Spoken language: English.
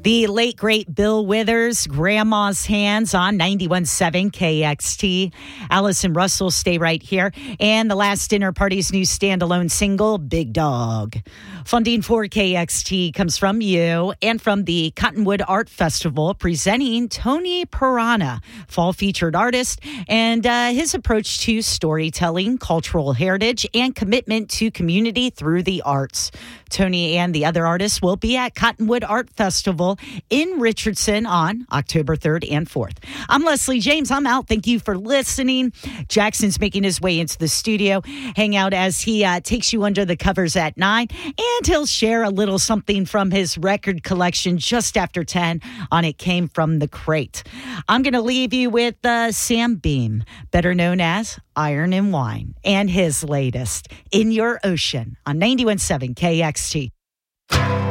The late, great Bill Withers, Grandma's Hands on 91.7 KXT. Allison Russell, stay right here. And the Last Dinner Party's new standalone single, Big Dog. Funding for KXT comes from you and from the Cottonwood Art Festival, presenting Tony Piranha, fall featured artist, and his approach to storytelling, cultural heritage, and commitment to community through the arts. Tony and the other artists will be at Cottonwood Art Festival in Richardson on October 3rd and 4th. I'm Leslie James. I'm out. Thank you for listening. Jackson's making his way into the studio. Hang out as he takes you under the covers at 9, and he'll share a little something from his record collection just after 10 on It Came From the Crate. I'm going to leave you with Sam Beam, better known as Iron and Wine, and his latest, In Your Ocean, on 91.7 KXT.